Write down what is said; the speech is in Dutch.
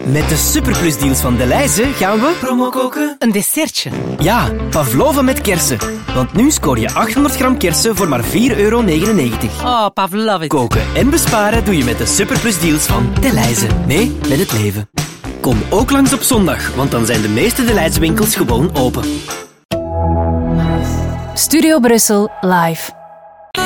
Met de superplusdeals van Delhaize gaan we promo koken. Een dessertje. Ja, pavlova met kersen. Want nu scoor je 800 gram kersen voor maar €4,99. Oh, pavlova. Koken en besparen doe je met de superplusdeals van Delhaize. Mee met het leven. Kom ook langs op zondag, want dan zijn de meeste Delhaize winkels gewoon open. Studio Brussel live.